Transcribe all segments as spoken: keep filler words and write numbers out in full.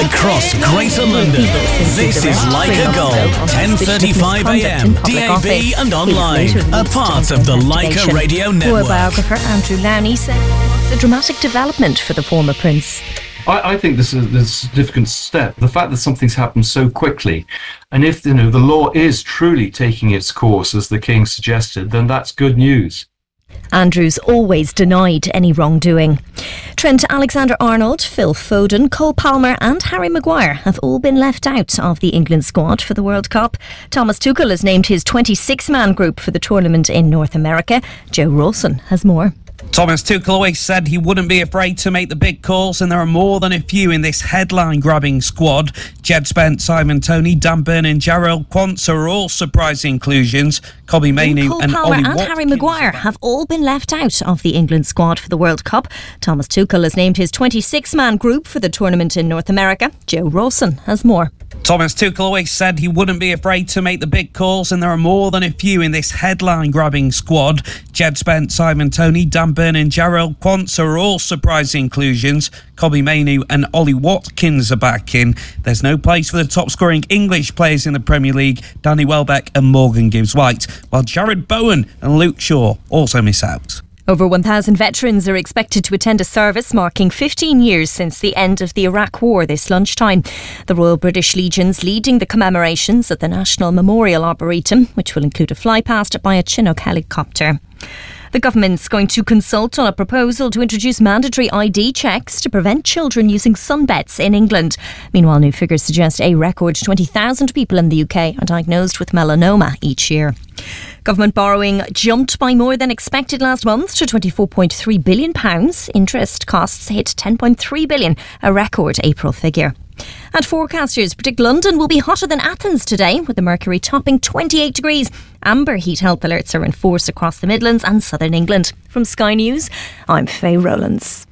across Greater London. This is Leica Gold, ten thirty-five a m, D A B and online. A part of the Leica Radio Network. Royal biographer Andrew Lowney said it's a dramatic development for the former prince. I, I think this is a significant step. The fact that something's happened so quickly, and if you know the law is truly taking its course as the King suggested, then that's good news. Andrews always denied any wrongdoing. Trent Alexander-Arnold, Phil Foden, Cole Palmer and Harry Maguire have all been left out of the England squad for the World Cup. Thomas Tuchel has named his twenty-six man group for the tournament in North America. Joe Rawson has more. Thomas Tuchel always said he wouldn't be afraid to make the big calls, and there are more than a few in this headline-grabbing squad. Jed Spence, Simon Toney, Dan Burn and Jarrell Quansah are all surprise inclusions. Kobbie Mainoo Cole and Palmer Ollie and Watkins Harry Maguire have all been left out of the England squad for the World Cup. Thomas Tuchel has named his twenty-six man group for the tournament in North America. Joe Rawson has more. Thomas Tuchel always said he wouldn't be afraid to make the big calls, and there are more than a few in this headline-grabbing squad. Jed Spence, Simon Toney, Dan Burn and Jarrell Quansah are all surprise inclusions. Kobbie Mainoo and Ollie Watkins are back in. There's no place for the top-scoring English players in the Premier League, Danny Welbeck and Morgan Gibbs-White, while Jared Bowen and Luke Shaw also miss out. Over one thousand veterans are expected to attend a service marking fifteen years since the end of the Iraq War this lunchtime. The Royal British Legion's leading the commemorations at the National Memorial Arboretum, which will include a flypast by a Chinook helicopter. The government's going to consult on a proposal to introduce mandatory I D checks to prevent children using sunbeds in England. Meanwhile, new figures suggest a record twenty thousand people in the U K are diagnosed with melanoma each year. Government borrowing jumped by more than expected last month to twenty-four point three billion pounds. Interest costs hit ten point three billion pounds, a record April figure. And forecasters predict London will be hotter than Athens today, with the mercury topping twenty-eight degrees. Amber heat health alerts are in force across the Midlands and southern England. From Sky News, I'm Faye Rowlands.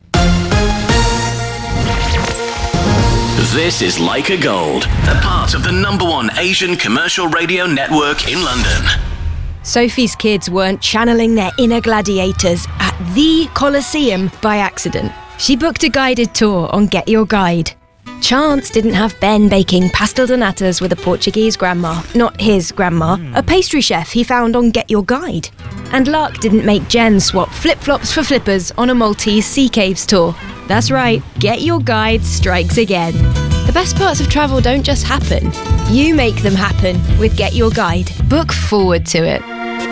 This is Leica Gold, a part of the number one Asian commercial radio network in London. Sophie's kids weren't channeling their inner gladiators at the Colosseum by accident. She booked a guided tour on Get Your Guide. Chance didn't have Ben baking pastel de natas with a Portuguese grandma, not his grandma, mm. a pastry chef he found on Get Your Guide. And luck didn't make Jen swap flip-flops for flippers on a Maltese sea caves tour. That's right, Get Your Guide strikes again. The best parts of travel don't just happen. You make them happen with Get Your Guide. Book forward to it.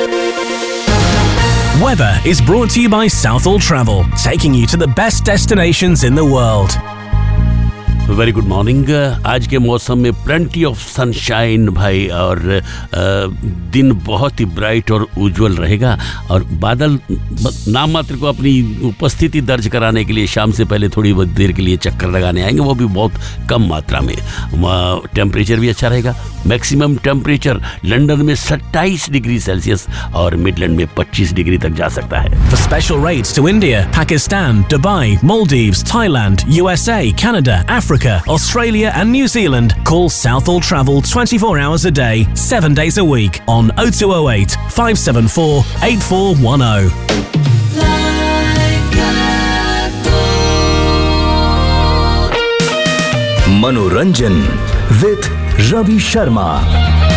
Weather is brought to you by Southall Travel, taking you to the best destinations in the world. Very good morning. आज के मौसम में plenty of sunshine भाई, और दिन बहुत ही bright और उज्जवल रहेगा, और बादल नाम मात्र को अपनी उपस्थिति दर्ज कराने के लिए शाम से पहले थोड़ी बहुत देर के लिए चक्कर लगाने आएंगे, वो भी बहुत कम मात्रा में. टेम्परेचर भी अच्छा रहेगा. मैक्सिमम टेम्परेचर लंदन में सत्ताईस डिग्री सेल्सियस और मिडलैंड में पच्चीस डिग्री तक जा सकता है. For special rates to India, Pakistan, Dubai, Maldives, Thailand, U S A, Canada, Africa, Australia and New Zealand, call Southall Travel twenty-four hours a day, seven days a week on oh two oh eight, five seven four, eight four one oh. Manoranjan with Ravi Sharma.